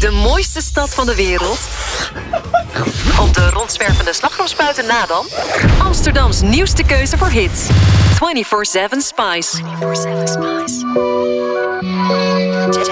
De mooiste stad van de wereld? Op de rondzwervende slagroomspuiten na dan? Amsterdams nieuwste keuze voor hits. 24/7 Spice. 24/7 Spice.